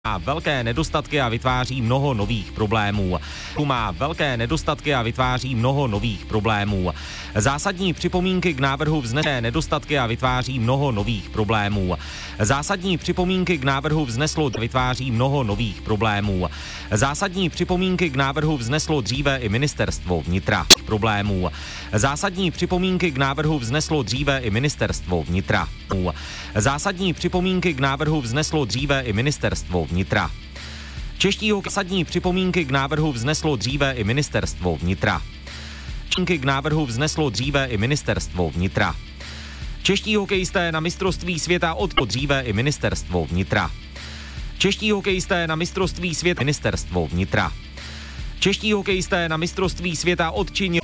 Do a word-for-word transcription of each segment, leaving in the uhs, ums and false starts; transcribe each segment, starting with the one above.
Má velké nedostatky a vytváří mnoho nových problémů. Má velké nedostatky a vytváří mnoho nových problémů. Zásadní připomínky k návrhu vznesené nedostatky a vytváří mnoho nových problémů. Zásadní připomínky k návrhu vzneslo vytváří mnoho nových problémů. Zásadní připomínky k návrhu vzneslo dříve i ministerstvo vnitra. Problémů. Zásadní připomínky k návrhu vzneslo dříve i ministerstvo vnitra. Zásadní připomínky k návrhu vzneslo dříve i ministerstvo vnitra. Čeští zásadní připomínky k návrhu vzneslo dříve i ministerstvo vnitra. Čeští k návrhu vzneslo dříve i ministerstvo vnitra. Čeští hokejisté na mistrovství světa od dříve i ministerstvo vnitra. Čeští hokejisté na mistrovství světa ministerstvo vnitra. Čeští hokejisté na mistrovství světa odčinili.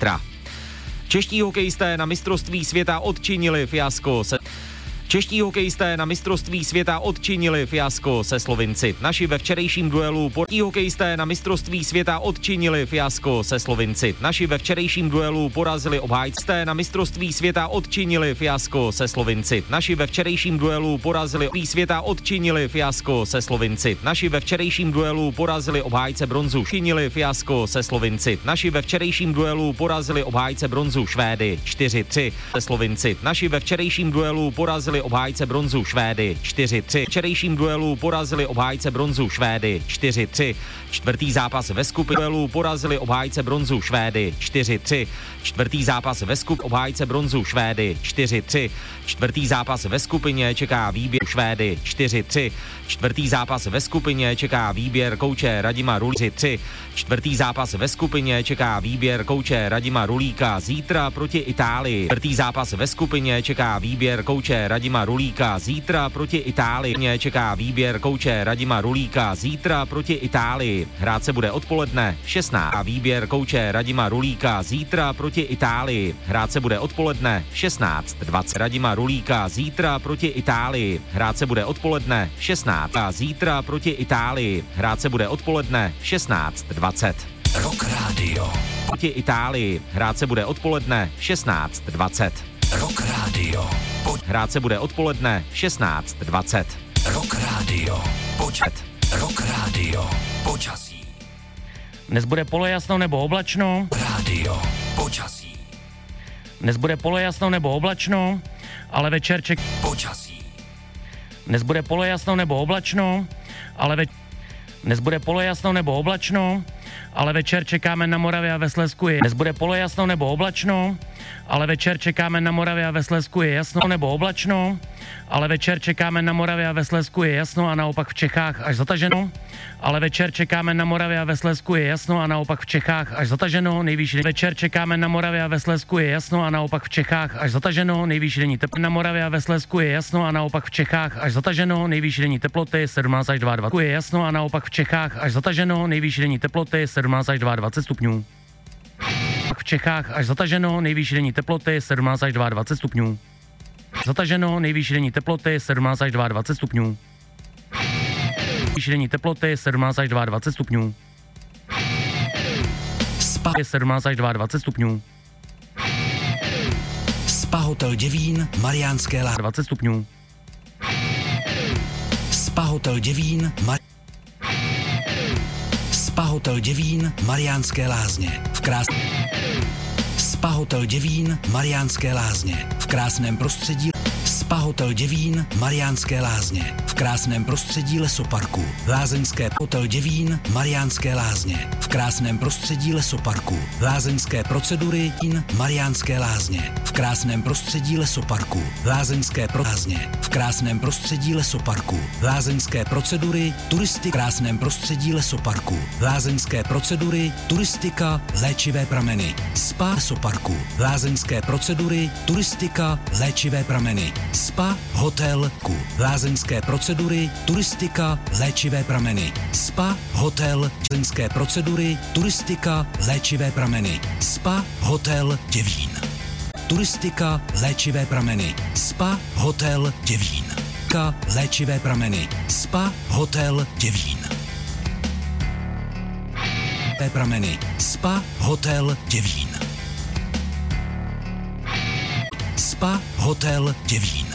Čeští hokejisté na mistrovství světa odčinili fiasko se Čeští hokejisté na mistrovství světa odčinili fiasko se Slovinci. Naši ve včerejším duelu porazili hokejisté na mistrovství světa odčinili fiasko se Slovinci. Naši ve včerejším duelu porazili obhájcé na mistrovství světa odčinili fiasko se Slovinci. Naši ve včerejším duelu porazili světa odčinili fiasko se Slovinci. Naši ve včerejším duelu porazili obhájce bronzu činili fiasko se Slovinci. Naši ve včerejším duelu porazili obhájce bronzu Švédy čtyři tři se Slovinci. Naši ve včerejším duelu porazili obhájce bronzu Švédy čtyři tři. V včerejším duelu porazili obhájce bronzu Švédy čtyři tři. Čtvrtý zápas ve skupině duelu porazili obhájce bronzu Švédy čtyři tři. Čtvrtý zápas ve skupině obhájce bronzu Švédy čtyři tři. Čtvrtý zápas ve skupině čeká výběr Švédy čtyři tři. Čtvrtý zápas ve skupině čeká výběr kouče Radima Rulíka tři. Čtvrtý zápas ve skupině čeká výběr kouče Radima Rulíka zítra proti Itálii. Čtvrtý zápas ve skupině čeká výběr kouče Radima Rulíka zítra proti Itálii. Čeká výběr kouče Radima Rulíka zítra proti Itálii. Hrát se bude odpoledne šestnáct. A výběr kouče Radima Rulíka zítra proti Itálii. Hrát se bude odpoledne šestnáct dvacet. Radima Rulíka zítra proti Itálii. Hrát se bude odpoledne šestnáct. A zítra proti Itálii. Hrát se bude odpoledne šestnáct dvacet. Rock Radio. Proti Itálii. Hrát se bude odpoledne šestnáct dvacet. Rock Radio. Po... Hrát se bude odpoledne šestnáct dvacet. Rock Radio. Počet. Rock Radio. Počasí. Dnes bude polojasno nebo oblačno. Radio. Počasí. Dnes bude polojasno nebo oblačno, ale večer ček... Počasí. Dnes bude polojasno nebo oblačno, ale ve... Dnes bude polojasno nebo oblačno, ale večer čekáme na Moravě a ve Slezsku je. Dnes bude polojasno nebo oblačno, ale večer čekáme na Moravě a ve Slezsku je jasno nebo oblačno, ale večer čekáme na Moravě a ve Slezsku je jasno a naopak v Čechách až zataženo, ale večer čekáme na Moravě a ve Slezsku je jasno a naopak v Čechách až zataženo, nejvyšší večer čekáme na Moravě a ve Slezsku je jasno a naopak v Čechách až zataženo, nejvyšší denní teploty na Moravě a ve Slezsku je jasno a naopak v Čechách až zataženo, nejvyšší denní teploty sedmnáct až dvacet dva je jasno a naopak v Čechách až zataženo, nejvyšší denní teploty sedmnáct až dvacet dva stupňů. V Čechách až zataženo, nejvyšší denní teploty sedmnáct až dvacet dva stupňů. Zataženo, nejvyšší denní teploty sedmnáct až dvacet dva stupňů. Nejvyšší denní teploty sedmnáct až dvacet dva stupňů. Spa sedmnáct až dvacet dva stupňů. Spa Hotel Děvín, Mariánské Lázně. dvacet stupňů. Spa Hotel Děvín, Mar... Spa Hotel Děvín, Mariánské Lázně. V krás... Spa Hotel Děvín, Mariánské Lázně. V krásném prostředí. Spa Hotel Děvín, Mariánské Lázně. V krásném prostředí lesoparku. Lázeňské Hotel Děvín, Mariánské Lázně. V krásném prostředí lesoparku. Lázeňské procedury Mariánské Lázně. V krásném prostředí lesoparku. Lázeňské lázně. V krásném prostředí lesoparku. Lázeňské procedury turisty v krásném prostředí lesoparku. Lázeňské procedury turistika léčivé prameny. Spa lesoparku. Lázeňské procedury turistika léčivé prameny. Spa Hotel Ku. Lázeňské procedury turistika léčivé prameny. Spa Hotel Lázeňské procedury turistika léčivé prameny. Spa Hotel Děvín. Turistika léčivé prameny. Spa Hotel Děvín. Ka léčivé prameny. Spa Hotel Děvín. Prameny. Spa Hotel Děvín. Spa Hotel Děvín.